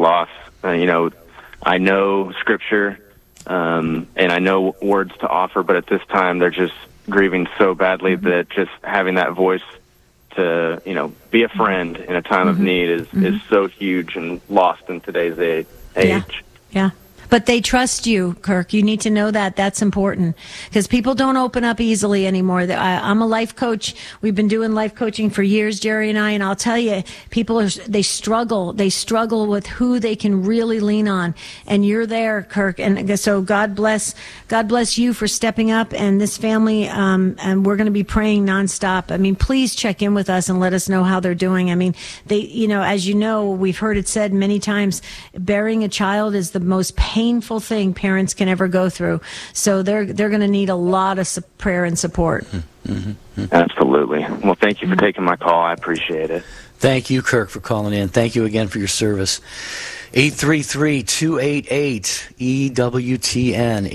loss. I know Scripture, and I know words to offer, but at this time they're just grieving so badly that just having that voice to, be a friend in a time of need is so huge and lost in today's age. Yeah. But they trust you, Kirk. You need to know that. That's important because people don't open up easily anymore. I'm a life coach. We've been doing life coaching for years, Jerry and I, and I'll tell you, they struggle. They struggle with who they can really lean on. And you're there, Kirk. And so God bless you for stepping up and this family. And we're going to be praying nonstop. I mean, please check in with us and let us know how they're doing. I mean, as you know, we've heard it said many times, burying a child is the most painful thing parents can ever go through. So they're going to need a lot of prayer and support. Absolutely. Well, thank you for taking my call. I appreciate it. Thank you, Kirk, for calling in. Thank you again for your service. 833-288-EWTN,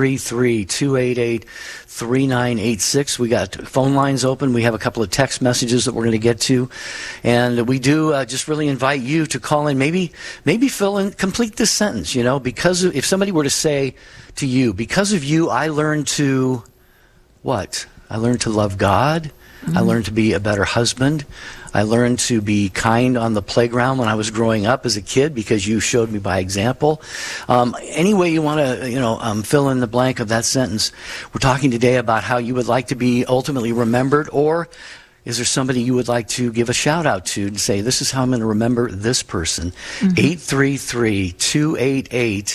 833-288-3986. We got phone lines open. We have a couple of text messages that we're going to get to. And we do just really invite you to call in. Maybe complete this sentence, if somebody were to say to you, because of you, I learned to what? I learned to love God. I learned to be a better husband. I learned to be kind on the playground when I was growing up as a kid because you showed me by example. Any way you want to, fill in the blank of that sentence. We're talking today about how you would like to be ultimately remembered, or is there somebody you would like to give a shout out to and say, this is how I'm going to remember this person? 833-288-3986.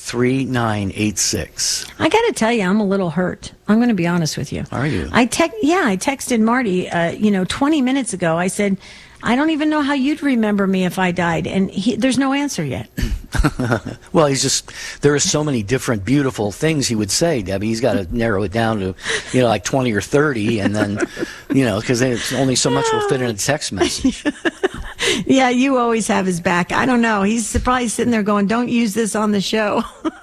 I got to tell you, I'm a little hurt. I'm going to be honest with you. Are you? I texted Marty, 20 minutes ago. I said, I don't even know how you'd remember me if I died. And there's no answer yet. Well, there are so many different beautiful things he would say, Debbie. He's got to narrow it down to, like 20 or 30. And then, because there's only so much will fit in a text message. Yeah, you always have his back. I don't know. He's probably sitting there going, don't use this on the show.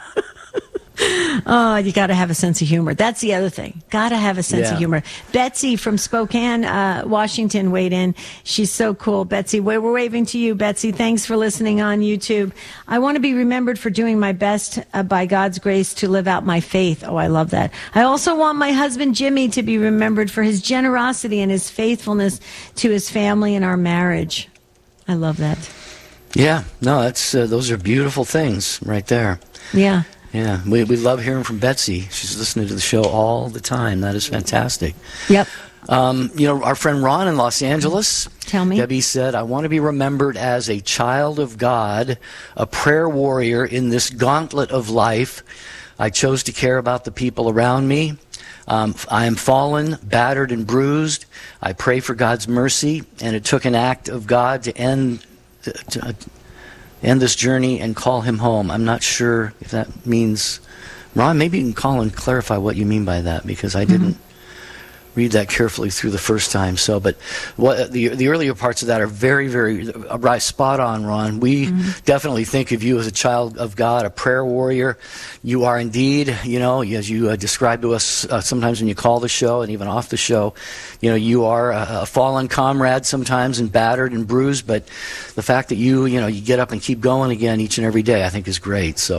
Oh, you got to have a sense of humor. That's the other thing. Got to have a sense of humor. Betsy from Spokane, Washington, weighed in. She's so cool. Betsy, we're waving to you, Betsy. Thanks for listening on YouTube. I want to be remembered for doing my best by God's grace to live out my faith. Oh, I love that. I also want my husband, Jimmy, to be remembered for his generosity and his faithfulness to his family and our marriage. I love that. Yeah, no, those are beautiful things right there. Yeah. Yeah, we love hearing from Betsy. She's listening to the show all the time. That is fantastic. Yep. Our friend Ron in Los Angeles. Tell me. Debbie said, I want to be remembered as a child of God, a prayer warrior in this gauntlet of life. I chose to care about the people around me. I am fallen, battered, and bruised. I pray for God's mercy, and it took an act of God to end this journey and call him home. I'm not sure if that means, Ron, maybe you can call and clarify what you mean by that, because I didn't read that carefully through the first time. So, but what the earlier parts of that are very, very right, spot on, Ron. We definitely think of you as a child of God, a prayer warrior. You are indeed, as you describe to us sometimes when you call the show and even off the show, you are a fallen comrade sometimes and battered and bruised. But the fact that you get up and keep going again each and every day, I think is great. So.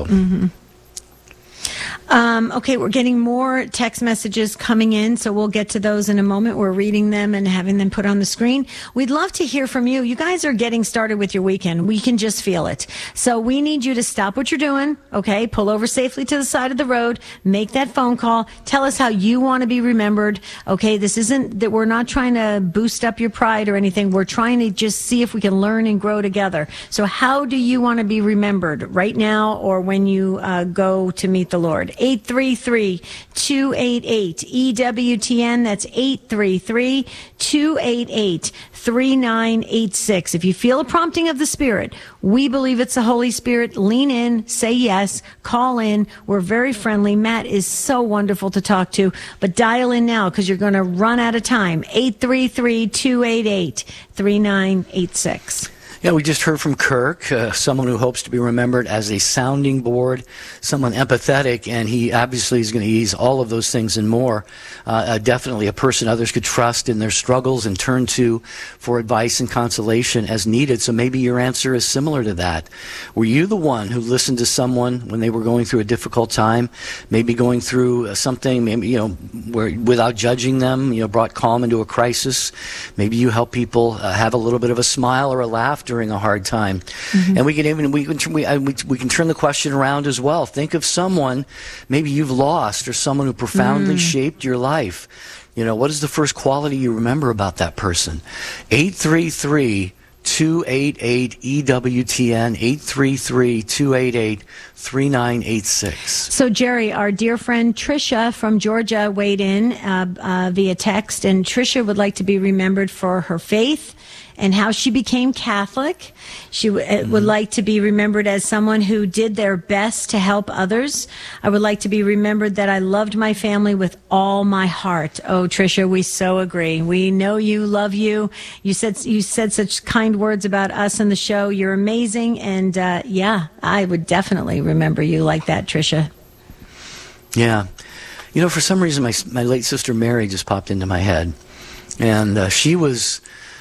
Okay, we're getting more text messages coming in, so we'll get to those in a moment. We're reading them and having them put on the screen. We'd love to hear from you. You guys are getting started with your weekend. We can just feel it. So we need you to stop what you're doing, okay? Pull over safely to the side of the road. Make that phone call. Tell us how you want to be remembered, okay? This isn't that we're not trying to boost up your pride or anything. We're trying to just see if we can learn and grow together. So how do you want to be remembered right now or when you go to meet the Lord? 833-288-EWTN. That's 833-288-3986. If you feel a prompting of the Spirit, we believe it's the Holy Spirit. Lean in, say yes, call in. We're very friendly. Matt is so wonderful to talk to, but dial in now because you're going to run out of time. 833-288-3986. Yeah, we just heard from Kirk, someone who hopes to be remembered as a sounding board, someone empathetic, and he obviously is going to ease all of those things and more. Definitely a person others could trust in their struggles and turn to for advice and consolation as needed. So maybe your answer is similar to that. Were you the one who listened to someone when they were going through a difficult time, maybe going through something, maybe, where without judging them, brought calm into a crisis? Maybe you help people have a little bit of a smile or a laugh during a hard time. And we can turn the question around as well. Think of someone maybe you've lost, or someone who profoundly shaped your life. What is the first quality you remember about that person? 833-288-EWTN, 833-288-3986. So, Jerry, our dear friend Tricia from Georgia weighed in via text, and Tricia would like to be remembered for her faith and how she became Catholic. She would like to be remembered as someone who did their best to help others. I would like to be remembered that I loved my family with all my heart. Oh, Tricia, we so agree. We know you, love you. You said such kind words about us in the show. You're amazing. And yeah, I would definitely remember you like that, Tricia. Yeah. For some reason, my late sister Mary just popped into my head. And she was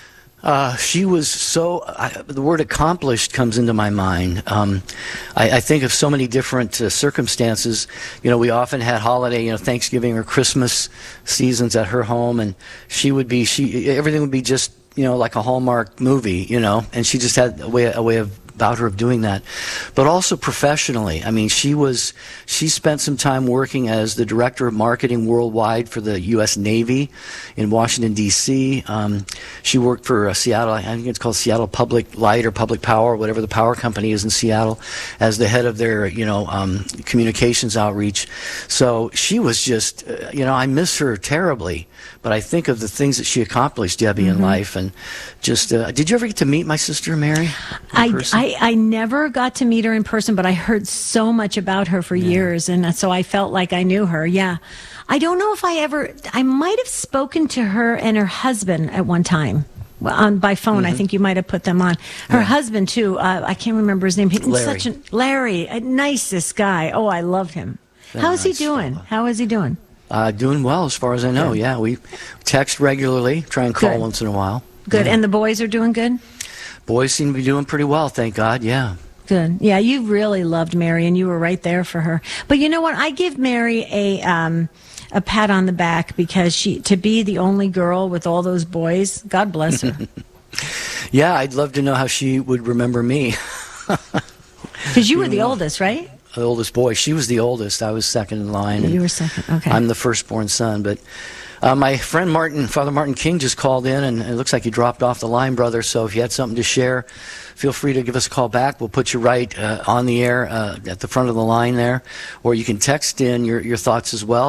so, the word accomplished comes into my mind. I think of so many different circumstances. We often had holiday, Thanksgiving or Christmas seasons at her home, and everything would be just, like a Hallmark movie, and she just had a way about her of doing that. But also professionally, she spent some time working as the director of marketing worldwide for the U.S. Navy in Washington, D.C. She worked for Seattle, I think it's called Seattle Public Light or Public Power, whatever the power company is in Seattle, as the head of their, communications outreach. So she was just, I miss her terribly, but I think of the things that she accomplished, Debbie, in life. And just, did you ever get to meet my sister Mary in person? I never got to meet her in person, but I heard so much about her for years, and so I felt like I knew her. Yeah. I don't know if I might have spoken to her and her husband at one time. By phone. I think you might have put them on. Her husband, too. I can't remember his name. Larry. Larry, nicest guy. Oh, I love him. How's he doing? How is he doing? Doing well, as far as I know. Good. Yeah, we text regularly, try and call once in a while. Good. Yeah. And the boys are doing good? Boys seem to be doing pretty well, thank God, yeah. Good. Yeah, you really loved Mary, and you were right there for her. But you know what? I give Mary a pat on the back, because to be the only girl with all those boys, God bless her. Yeah, I'd love to know how she would remember me. Because you were the oldest, right? The oldest boy. She was the oldest. I was second in line. You were second, okay. I'm the firstborn son, but... my friend Father Martin King, just called in, and it looks like he dropped off the line, brother. So if you had something to share, feel free to give us a call back. We'll put you right on the air at the front of the line there. Or you can text in your thoughts as well,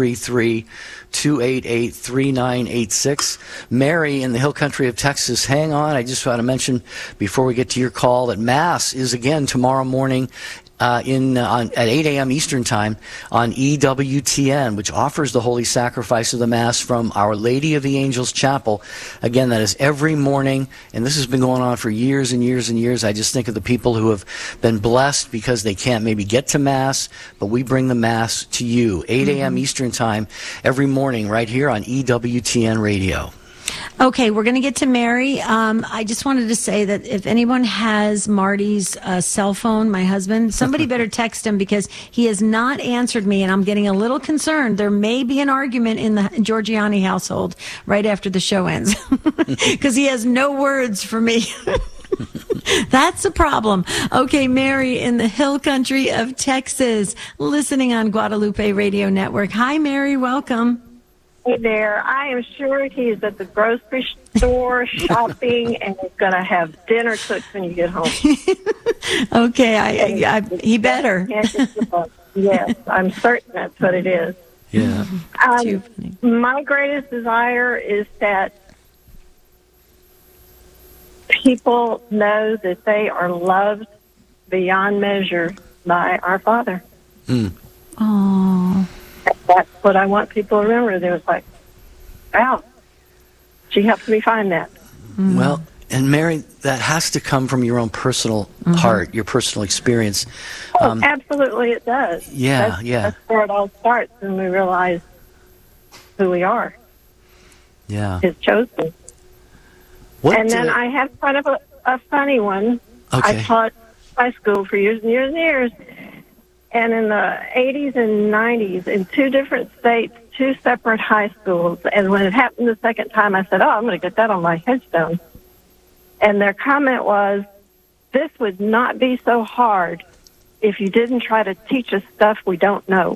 833-288-3986. Mary in the Hill Country of Texas, hang on. I just want to mention before we get to your call that Mass is again tomorrow morning at 8 a.m. Eastern Time on EWTN, which offers the Holy Sacrifice of the Mass from Our Lady of the Angels Chapel. Again, that is every morning, and this has been going on for years and years and years. I just think of the people who have been blessed because they can't maybe get to Mass, but we bring the Mass to you, 8 a.m. Eastern Time every morning right here on EWTN Radio. Okay, we're going to get to Mary. I just wanted to say that if anyone has Marty's cell phone, my husband, somebody better text him, because he has not answered me, and I'm getting a little concerned. There may be an argument in the Giorgiani household right after the show ends, because he has no words for me. That's a problem. Okay, Mary in the Hill Country of Texas, listening on Guadalupe Radio Network. Hi, Mary. Welcome. Hey there. I am sure he's at the grocery store shopping and is going to have dinner cooked when you get home. Okay, he better. Yes, I'm certain that's what it is. Yeah. My greatest desire is that people know that they are loved beyond measure by our Father. Oh. That's what I want people to remember. They was like, wow, she helped me find that. Well, And Mary, that has to come from your own personal heart, your personal experience. Absolutely, it does. Yeah, That's where it all starts when we realize who we are. Yeah. His chosen. And then I have kind of a funny one. Okay. I taught high school for years and years and years. And in the 80s and 90s, in 2 different states, 2 separate high schools. And when it happened the second time, I said, I'm going to get that on my headstone. And their comment was, this would not be so hard if you didn't try to teach us stuff we don't know.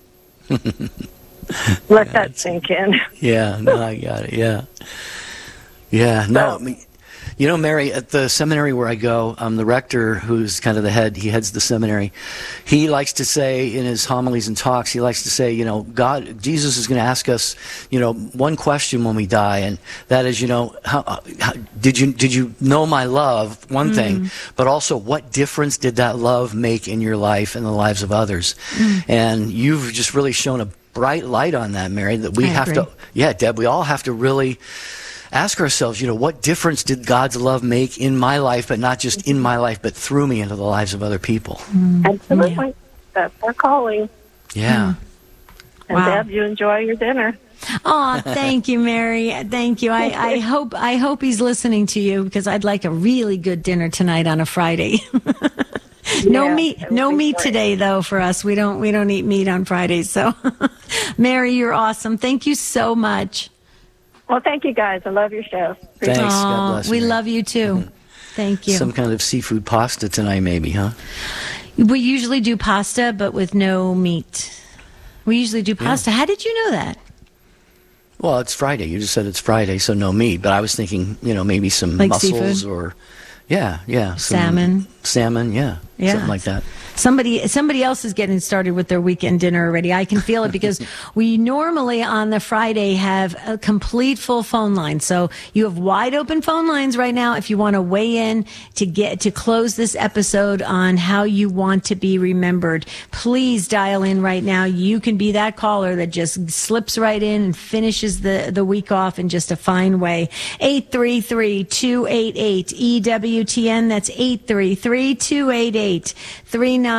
Let that sink in. Yeah, no, I got it, yeah. Yeah, no, you know, Mary, at the seminary where I go, the rector, who's kind of the head, he heads the seminary, he likes to say in his homilies and talks, he likes to say, you know, Jesus is going to ask us, you know, one question when we die, and that is, you know, how did you know my love, one thing, but also what difference did that love make in your life and the lives of others? And you've just really shown a bright light on that, Mary, that we have to, Deb, we all have to really ask ourselves, you know, what difference did God's love make in my life, but not just in my life, but through me into the lives of other people? Absolutely. Yeah. That's our calling. Yeah. And Deb, you enjoy your dinner. Oh, thank you, Mary. Thank you. I hope he's listening to you, because I'd like a really good dinner tonight on a Friday. No meat today though for us. We don't eat meat on Fridays. So Mary, you're awesome. Thank you so much. Well, thank you guys. I love your show. Thanks. God bless. We Mary. love you too. Thank you. Some kind of seafood pasta tonight, maybe, huh? We usually do pasta, but with no meat. We usually do pasta. How did you know that? Well, it's Friday. You just said it's Friday, so no meat. But I was thinking, you know, maybe some like mussels seafood? or, some salmon, something like that. Somebody else is getting started with their weekend dinner already. I can feel it, because we normally on the Friday have a complete full phone line. So you have wide open phone lines right now if you want to weigh in to close this episode on how you want to be remembered. Please dial in right now. You can be that caller that just slips right in and finishes the week off in just a fine way. 833-288-EWTN. That's 833-288-3986.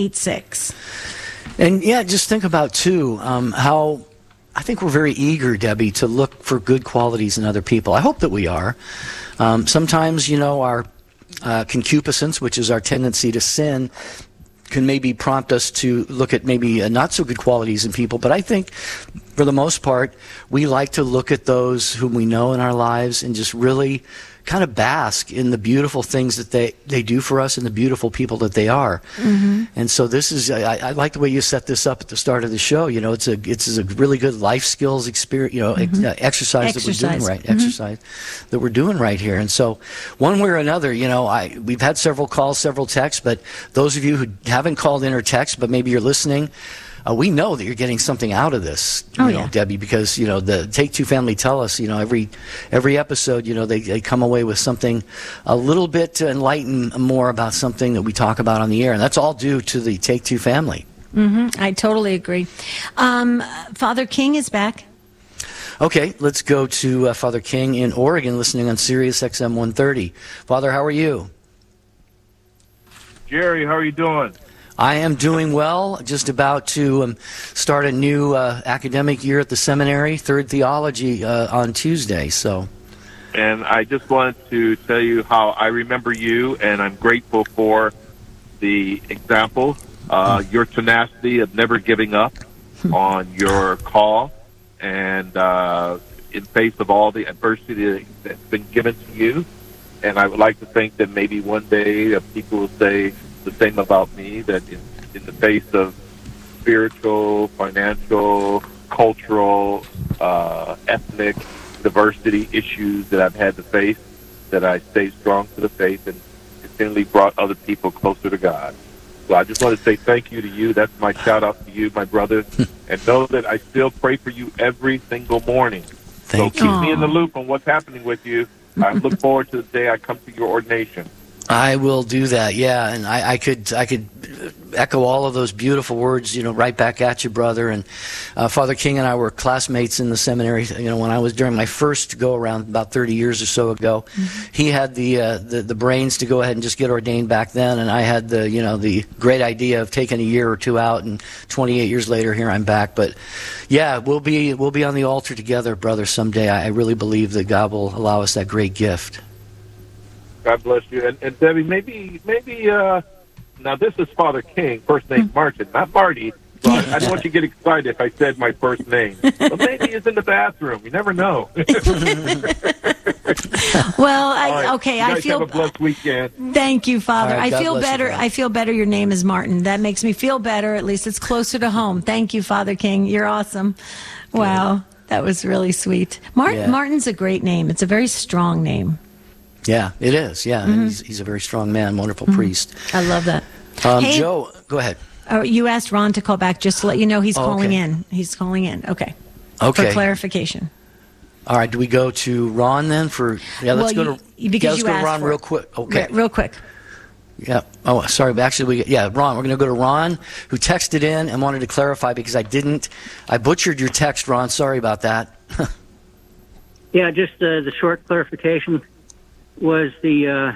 And just think about too how I think we're very eager, Debbie, to look for good qualities in other people. I hope that we are. Sometimes, you know, our concupiscence, which is our tendency to sin, can maybe prompt us to look at maybe not so good qualities in people. But I think, for the most part, we like to look at those whom we know in our lives and just really kind of bask in the beautiful things that they do for us and the beautiful people that they are. And so this is, I like the way you set this up at the start of the show. You know, it's a really good life skills experience, you know, exercise that we're doing right, exercise that we're doing right here. And so one way or another, you know, we've had several calls, several texts, but those of you who haven't called in or text, but maybe you're listening, we know that you're getting something out of this, you know, Debbie, because, you know, the Take Two family tell us, you know, every episode, you know, they come away with something a little bit to enlighten more about something that we talk about on the air. And that's all due to the Take Two family. I totally agree. Father King is back. Okay, let's go to Father King in Oregon, listening on Sirius XM 130. Father, how are you? Jerry, how are you doing? I am doing well, just about to start a new academic year at the seminary, third theology on Tuesday. And I just wanted to tell you how I remember you, and I'm grateful for the example, your tenacity of never giving up on your call, and in face of all the adversity that's been given to you. And I would like to think that maybe one day people will say the same about me, that in the face of spiritual, financial, cultural, ethnic diversity issues that I've had to face, that I stayed strong to the faith and continually brought other people closer to God. So I just want to say thank you to you. That's my shout out to you, my brother, and know that I still pray for you every single morning. Thank you. you. Keep me in the loop on what's happening with you. I look forward to the day I come to your ordination. I will do that, yeah. And I could echo all of those beautiful words, right back at you, brother. And Father King and I were classmates in the seminary. When I was during my first go around about 30 years or so ago, he had the brains to go ahead and just get ordained back then, and I had the great idea of taking a year or two out. And 28 years later, here I'm back. But yeah, we'll be on the altar together, brother, someday. I really believe that God will allow us that great gift. God bless you. And Debbie, maybe now this is Father King, first name Martin, not Marty. So I don't want you to get excited if I said my first name. But maybe he's in the bathroom. You never know. Well, I feel have a blessed weekend. Thank you, Father. Right, I feel better. You, I feel better. Your name is Martin. That makes me feel better. At least it's closer to home. Thank you, Father King. You're awesome. Wow, that was really sweet. Martin's a great name. It's a very strong name. Yeah, it is. Yeah, he's a very strong man, wonderful priest. I love that. Hey, Joe, go ahead. Oh, you asked Ron to call back just to let you know he's calling okay. in. He's calling in. Okay. Okay. For clarification. All right. Do we go to Ron then? Let's go to Ron real quick. Okay. Real quick. Yeah. Oh, sorry. Actually, Ron. We're going to go to Ron, who texted in and wanted to clarify because I butchered your text, Ron. Sorry about that. Yeah, just the short clarification was the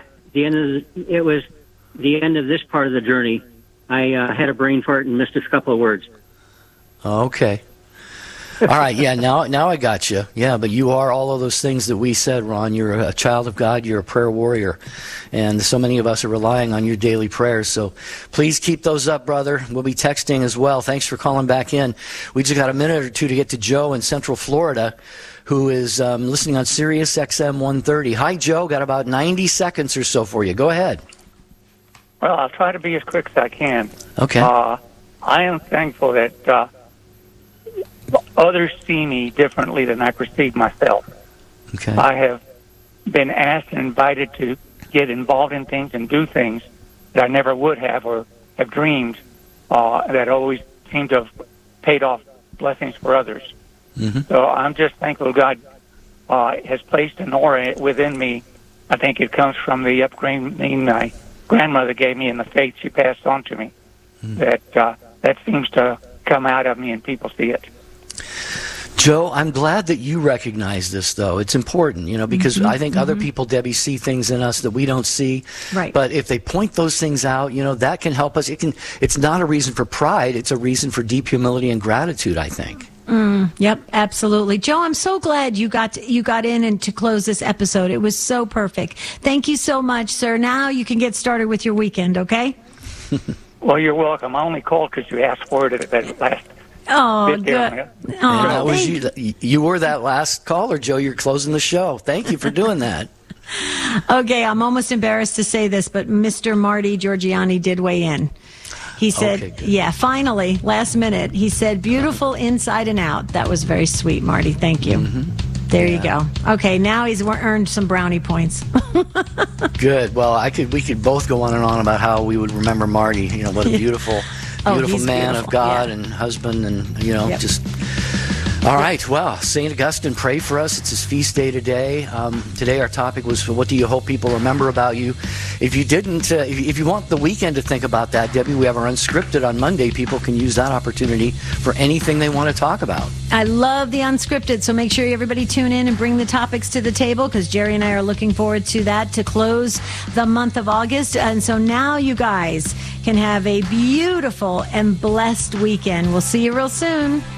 end of this part of the journey. I had a brain fart and missed a couple of words. Okay. All right. Yeah. Now I got you. Yeah. But you are all of those things that we said, Ron. You're a child of God. You're a prayer warrior, and so many of us are relying on your daily prayers. So please keep those up, brother. We'll be texting as well. Thanks for calling back in. We just got a minute or two to get to Joe in Central Florida, who is listening on Sirius XM 130. Hi, Joe. Got about 90 seconds or so for you. Go ahead. Well, I'll try to be as quick as I can. Okay. I am thankful that others see me differently than I perceive myself. Okay. I have been asked and invited to get involved in things and do things that I never would have or have dreamed that always seem to have paid off blessings for others. Mm-hmm. So I'm just thankful God has placed an aura within me. I think it comes from the upbringing my grandmother gave me and the faith she passed on to me. That seems to come out of me and people see it. Joe, I'm glad that you recognize this, though. It's important, because I think other people, Debbie, see things in us that we don't see. Right. But if they point those things out, that can help us. It's not a reason for pride. It's a reason for deep humility and gratitude, I think. Yep, absolutely. Joe, I'm so glad you got in and to close this episode. It was so perfect. Thank you so much, sir. Now you can get started with your weekend, okay? Well, you're welcome. I only called because you asked for it at that last. Oh, good. That was you. You were that last caller, Joe. You're closing the show. Thank you for doing that. Okay, I'm almost embarrassed to say this, but Mr. Marty Giorgiani did weigh in. He said, finally, last minute, he said, beautiful inside and out. That was very sweet, Marty. Thank you. Mm-hmm. There you go. Okay, now he's earned some brownie points. Good. Well, we could both go on and on about how we would remember Marty. What a beautiful man of God and husband, and just. All right. Well, St. Augustine, pray for us. It's his feast day today. Today our topic was, what do you hope people remember about you? If you didn't, if you want the weekend to think about that, Debbie, we have our Unscripted on Monday. People can use that opportunity for anything they want to talk about. I love the Unscripted, so make sure everybody tune in and bring the topics to the table, because Jerry and I are looking forward to that to close the month of August. And so now you guys can have a beautiful and blessed weekend. We'll see you real soon.